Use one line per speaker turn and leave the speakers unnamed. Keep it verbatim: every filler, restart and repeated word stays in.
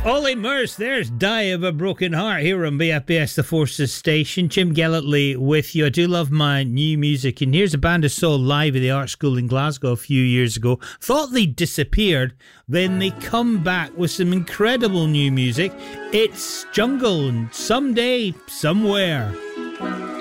Ollie Murs, there's Die of a Broken Heart here on B F B S The Forces Station. Jim Gellertley with you. I do love my new music, and here's a band I saw live at the Art School in Glasgow a few years ago. Thought they'd disappeared, then they come back with some incredible new music. It's Jungle and Someday, Somewhere.